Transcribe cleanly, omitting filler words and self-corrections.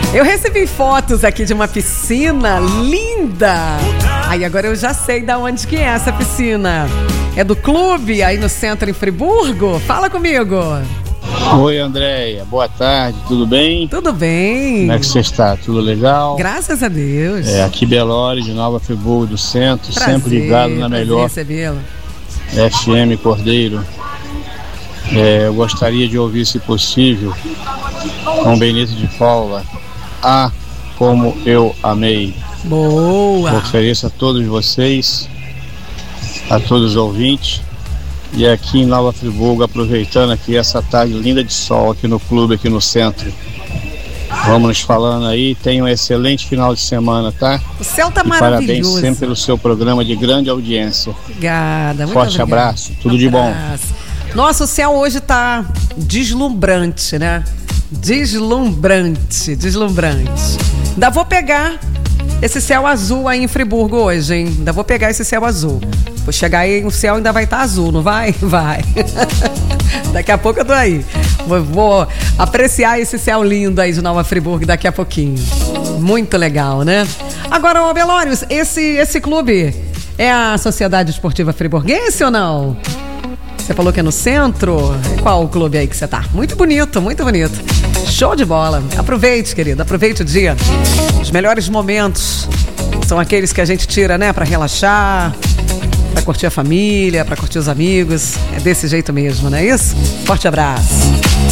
Eu recebi fotos aqui de uma piscina linda. Aí agora eu já sei de onde que é essa piscina. É do clube aí no centro em Friburgo? Fala comigo. Oi, Andréia. Boa tarde, tudo bem? Tudo bem. Como é que você está? Tudo legal? Graças a Deus. Aqui Belório, de Nova Friburgo do Centro, prazer, sempre ligado na melhor recebê-lo. FM Cordeiro. Eu gostaria de ouvir, se possível, com Benito de Paula, Como Eu Amei. Boa! Ofereço a todos vocês, a todos os ouvintes, e aqui em Nova Friburgo, aproveitando aqui essa tarde linda de sol aqui no clube, aqui no centro. Vamos nos falando aí, tenha um excelente final de semana, tá? O céu tá e maravilhoso. Parabéns sempre pelo seu programa de grande audiência. Obrigada, muito Forte abraço, tudo de bom. Nossa, o céu hoje tá deslumbrante, né? Deslumbrante. Ainda vou pegar esse céu azul aí em Friburgo hoje, hein? Ainda vou pegar esse céu azul. Vou chegar aí, o céu ainda vai estar azul, não vai? Vai. Daqui a pouco eu tô aí. Vou apreciar esse céu lindo aí de Nova Friburgo daqui a pouquinho. Muito legal, né? Agora, ô Belórios, esse clube é a Sociedade Esportiva Friburguense ou não? Você falou que é no centro? Qual o clube aí que você tá? Muito bonito, muito bonito. Show de bola. Aproveite, querido, aproveite o dia. Os melhores momentos são aqueles que a gente tira, né, pra relaxar, pra curtir a família, pra curtir os amigos. É desse jeito mesmo, não é isso? Forte abraço.